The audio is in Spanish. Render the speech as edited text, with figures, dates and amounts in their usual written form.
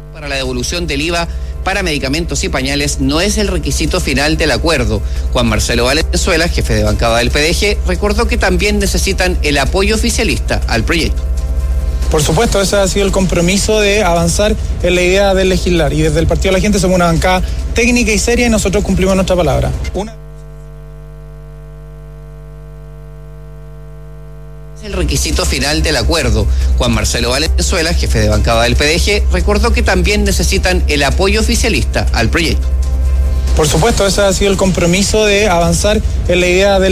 Para la devolución del IVA para medicamentos y pañales no es el requisito final del acuerdo. Juan Marcelo Valenzuela, jefe de bancada del PDG, recordó que también necesitan el apoyo oficialista al proyecto. Por supuesto, ese ha sido el compromiso de avanzar en la idea de legislar. Y desde el Partido de la Gente somos una bancada técnica y seria y nosotros cumplimos nuestra palabra. Es el requisito final del acuerdo. Juan Marcelo Valenzuela, jefe de bancada del PDG, recordó que también necesitan el apoyo oficialista al proyecto. Por supuesto, ese ha sido el compromiso de avanzar en la idea de